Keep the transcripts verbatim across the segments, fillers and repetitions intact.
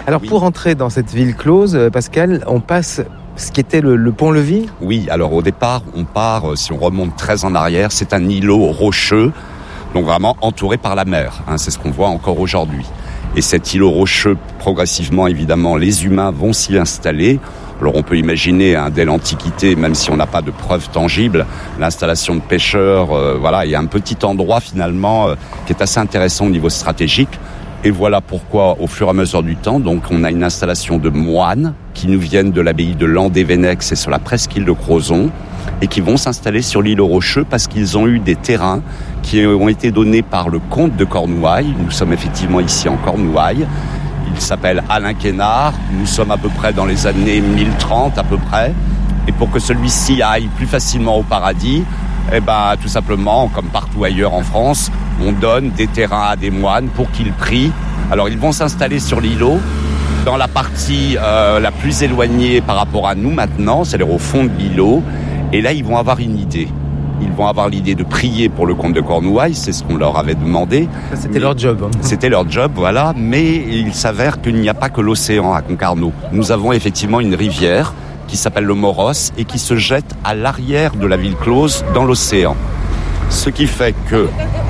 Alors, oui. Pour entrer dans cette ville close, Pascal, on passe ce qui était le, le pont-levis ? Oui, alors au départ, on part, si on remonte très en arrière, c'est un îlot rocheux, donc vraiment entouré par la mer. Hein, c'est ce qu'on voit encore aujourd'hui. Et cet îlot rocheux, progressivement, évidemment, les humains vont s'y installer. Alors on peut imaginer, hein, dès l'Antiquité, même si on n'a pas de preuves tangibles, l'installation de pêcheurs, euh, voilà, il y a un petit endroit finalement euh, qui est assez intéressant au niveau stratégique. Et voilà pourquoi, au fur et à mesure du temps, donc on a une installation de moines qui nous viennent de l'abbaye de Landévennec, c'est sur la presqu'île de Crozon, et qui vont s'installer sur l'îlot rocheux parce qu'ils ont eu des terrains qui ont été donnés par le comte de Cornouailles. Nous sommes effectivement ici en Cornouailles. Il s'appelle Alain Quénard. Nous sommes à peu près dans les années mille trente à peu près. Et pour que celui-ci aille plus facilement au paradis, eh ben, tout simplement, comme partout ailleurs en France, on donne des terrains à des moines pour qu'ils prient. Alors ils vont s'installer sur l'îlot, dans la partie euh, la plus éloignée par rapport à nous maintenant, c'est-à-dire au fond de l'îlot. Et là, ils vont avoir une idée. Ils vont avoir l'idée de prier pour le comte de Cornouailles, c'est ce qu'on leur avait demandé. C'était mais leur job. Hein. C'était leur job, voilà. Mais il s'avère qu'il n'y a pas que l'océan à Concarneau. Nous avons effectivement une rivière qui s'appelle le Moros et qui se jette à l'arrière de la ville close dans l'océan. Ce qui fait que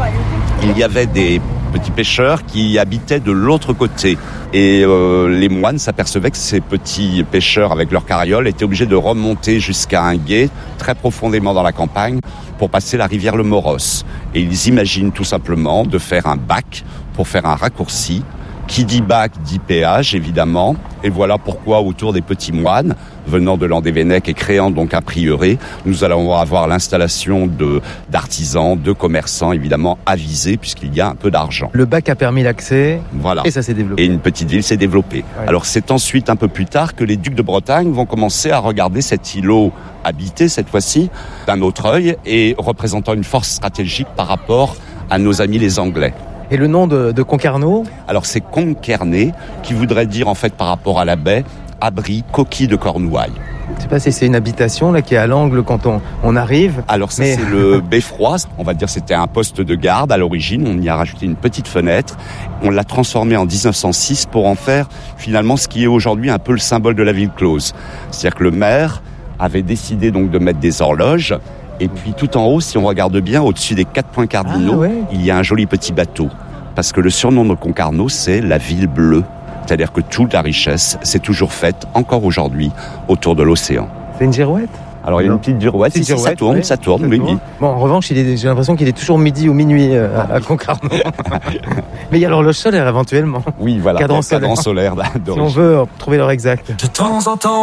il y avait des petits pêcheurs qui habitaient de l'autre côté. Et euh, les moines s'apercevaient que ces petits pêcheurs avec leurs carrioles étaient obligés de remonter jusqu'à un gué très profondément dans la campagne pour passer la rivière le Moros. Et ils imaginent tout simplement de faire un bac pour faire un raccourci. Qui dit bac dit péage, évidemment. Et voilà pourquoi, autour des petits moines, venant de Landévennec et créant donc un prieuré, nous allons avoir l'installation de, d'artisans, de commerçants, évidemment, avisés, puisqu'il y a un peu d'argent. Le bac a permis l'accès, voilà. Et ça s'est développé. Et une petite ville s'est développée. Ouais. Alors c'est ensuite, un peu plus tard, que les ducs de Bretagne vont commencer à regarder cet îlot habité, cette fois-ci, d'un autre œil, et représentant une force stratégique par rapport à nos amis les Anglais. Et le nom de, de Concarneau ? Alors c'est Concarné, qui voudrait dire en fait par rapport à la baie, abri, coquille de Cornouailles. Je ne sais pas si c'est une habitation là qui est à l'angle quand on, on arrive. Alors ça mais... c'est le beffroi, on va dire c'était un poste de garde à l'origine, on y a rajouté une petite fenêtre, on l'a transformé en dix-neuf cent six pour en faire finalement ce qui est aujourd'hui un peu le symbole de la ville close. C'est-à-dire que le maire avait décidé donc de mettre des horloges. Et puis tout en haut, si on regarde bien, au-dessus des quatre points cardinaux, ah, ouais. il y a un joli petit bateau. Parce que le surnom de Concarneau, c'est la ville bleue. C'est-à-dire que toute la richesse s'est toujours faite, encore aujourd'hui, autour de l'océan. C'est une girouette ? Alors il y a non. une petite girouette, si, si, ça tourne, ouais. ça tourne, ça oui, tourne. oui. Bon, en revanche, il est, j'ai l'impression qu'il est toujours midi ou minuit euh, à, à Concarneau. Mais il y a l'horloge solaire éventuellement. Oui, voilà, Cadran cadran solaire. solaire d'origine. Si on veut trouver l'heure exacte. De temps en temps.